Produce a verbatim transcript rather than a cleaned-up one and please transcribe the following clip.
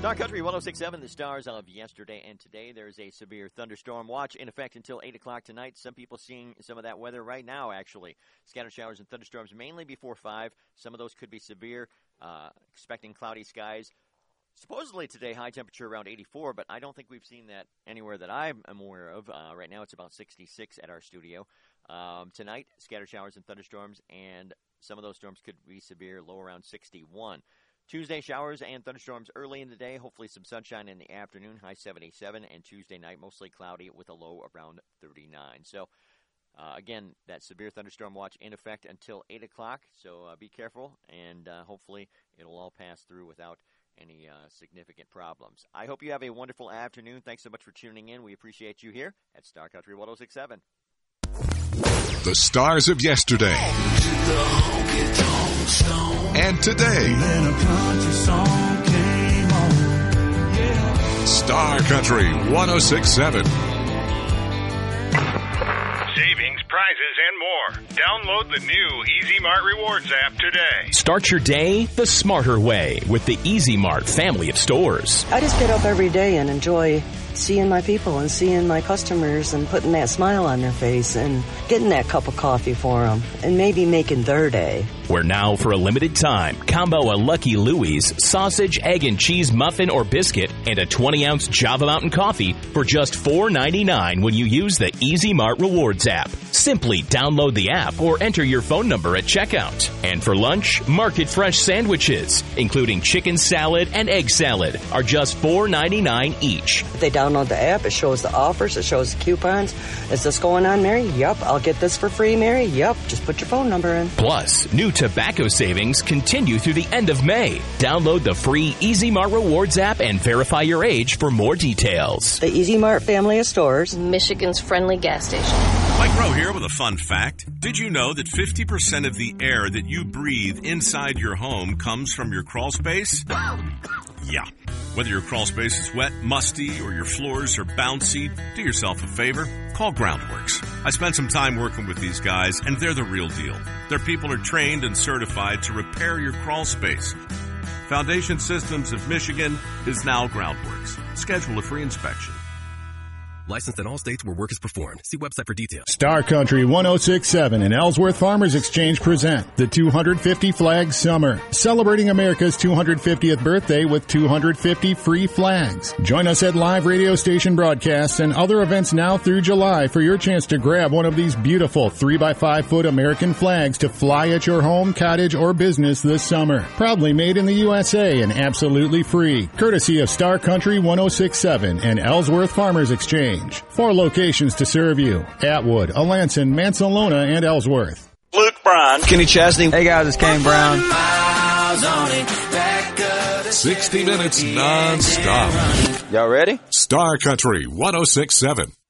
Star Country one oh six point seven, the stars of yesterday and today. There's a severe thunderstorm watch in effect until eight o'clock tonight. Some people seeing some of that weather right now, actually. Scattered showers and thunderstorms mainly before five. Some of those could be severe. Uh, expecting cloudy skies. Supposedly today, high temperature around eighty-four, but I don't think we've seen that anywhere that I'm aware of. Uh, right now, it's about sixty-six at our studio. Um, tonight, scattered showers and thunderstorms, and some of those storms could be severe, low around sixty-one. Tuesday, showers and thunderstorms early in the day, hopefully some sunshine in the afternoon, high seventy-seven, and Tuesday night, mostly cloudy with a low around thirty-nine. So, uh, again, that severe thunderstorm watch in effect until eight o'clock, so uh, be careful, and uh, hopefully it'll all pass through without any uh, significant problems. I hope you have a wonderful afternoon. Thanks so much for tuning in. We appreciate you here at Star Country one oh six point seven. The stars of yesterday and today. Star Country one oh six point seven. Savings, prizes, and more. Download the new Easy Mart Rewards app today. Start your day the smarter way with the Easy Mart family of stores. I just get up every day and enjoy seeing my people and seeing my customers and putting that smile on their face and getting that cup of coffee for them and maybe making their day. Where now, for a limited time, combo a Lucky Louie's sausage, egg, and cheese muffin or biscuit and a twenty-ounce Java Mountain coffee for just four ninety-nine when you use the Easy Mart Rewards app. Simply download the app or enter your phone number at checkout. And for lunch, Market Fresh sandwiches, including chicken salad and egg salad, are just four ninety-nine each. If they download the app, it shows the offers, it shows the coupons. Is this going on, Mary? Yup. I'll get this for free, Mary? Yup. Just put your phone number in. Plus, new tobacco savings continue through the end of May. Download the free Easy Mart Rewards app and verify your age for more details. The Easy Mart family of stores. Michigan's friendly gas station. Mike Rowe here with a fun fact. Did you know that fifty percent of the air that you breathe inside your home comes from your crawl space? Yeah. Whether your crawl space is wet, musty, or your floors are bouncy, do yourself a favor. Call Groundworks. I spent some time working with these guys, and they're the real deal. Their people are trained and certified to repair your crawl space. Foundation Systems of Michigan is now Groundworks. Schedule a free inspection. Licensed in all states where work is performed. See website for details. Star Country one oh six point seven and Ellsworth Farmers Exchange present the two hundred fifty Flag Summer, celebrating America's two hundred fiftieth birthday with two hundred fifty free flags. Join us at live radio station broadcasts and other events now through July for your chance to grab one of these beautiful three by five foot American flags to fly at your home, cottage, or business this summer. Proudly made in the U S A and absolutely free. Courtesy of Star Country one oh six point seven and Ellsworth Farmers Exchange. Four locations to serve you: Atwood, Alanson, Mansalona, and Ellsworth. Luke Bryan, Kenny Chesney. Hey guys, it's Kane Brown. sixty minutes non-stop. Y'all ready? Star Country one oh six point seven.